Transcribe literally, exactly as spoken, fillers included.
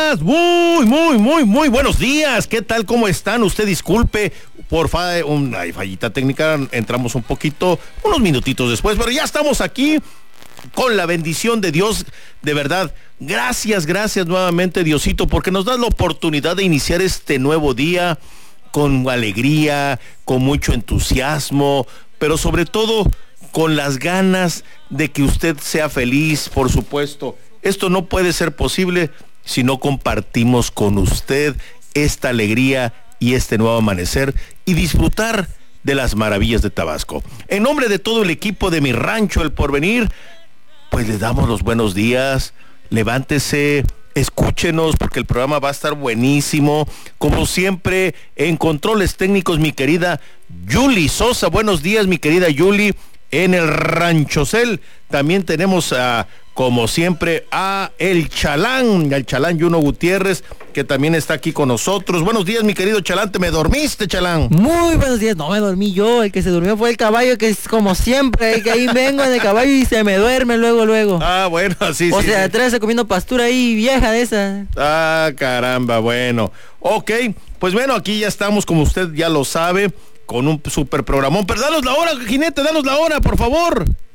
días, muy, muy, muy, muy buenos días. ¿Qué tal? ¿Cómo están? Usted disculpe, por fa una fallita técnica, entramos un poquito, unos minutitos después, pero ya estamos aquí con la bendición de Dios, de verdad. Gracias, gracias nuevamente, Diosito, porque nos das la oportunidad de iniciar este nuevo día con alegría, con mucho entusiasmo, pero sobre todo con las ganas de que usted sea feliz, por supuesto. Esto no puede ser posible si no compartimos con usted esta alegría y este nuevo amanecer y disfrutar de las maravillas de Tabasco. En nombre de todo el equipo de Mi Rancho El Porvenir, pues le damos los buenos días. Levántese, escúchenos, porque el programa va a estar buenísimo. Como siempre, en controles técnicos, mi querida Yuli Sosa. Buenos días, mi querida Yuli. En el Ranchocel también tenemos a, como siempre, a el Chalán, al Chalán Yuno Gutiérrez, que también está aquí con nosotros. Buenos días, mi querido Chalán. ¿Te me dormiste, Chalán? Muy buenos días. No me dormí yo, el que se durmió fue el caballo, que es como siempre, el que ahí vengo en el caballo y se me duerme luego, luego. Ah, bueno, sí, o sí. O sea, sí. atrás comiendo pastura ahí vieja de esa. Ah, caramba, bueno. Ok, pues bueno, aquí ya estamos, como usted ya lo sabe, con un super programón. Pero danos la hora, jinete, danos la hora, por favor.